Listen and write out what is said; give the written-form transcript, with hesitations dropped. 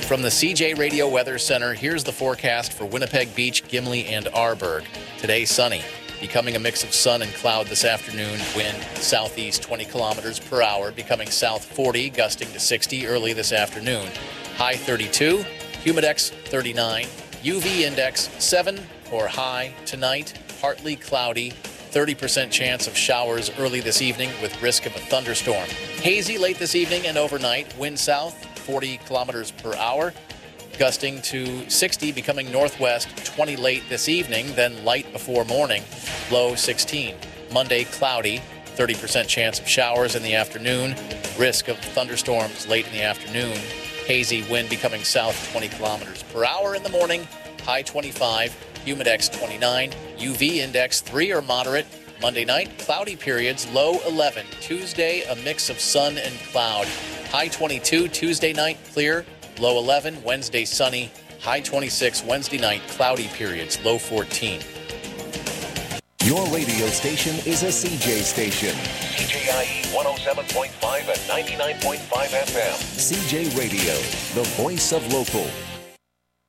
From the CJ Radio Weather Center, here's the forecast for Winnipeg Beach, Gimli, and Arborg. Today, sunny. Becoming a mix of sun and cloud this afternoon. Wind southeast 20 kilometers per hour, becoming south 40, gusting to 60 early this afternoon. High 32, humidex 39, UV index 7 or high tonight. Partly cloudy, 30% chance of showers early this evening with risk of a thunderstorm. Hazy late this evening and overnight. Wind south 40 kilometers per hour, gusting to 60, becoming northwest 20 late this evening, then light before morning, low 16. Monday, cloudy, 30% chance of showers in the afternoon, risk of thunderstorms late in the afternoon. Hazy wind becoming south 20 kilometers per hour in the morning, high 25, humidex 29, UV index 3 or moderate. Monday night, cloudy periods, low 11. Tuesday, a mix of sun and cloud. High 22, Tuesday night, clear, low 11. Wednesday, sunny, high 26. Wednesday night, cloudy periods, low 14. Your radio station is a CJ station. CJIE 107.5 and 99.5 FM. CJ Radio, the voice of local.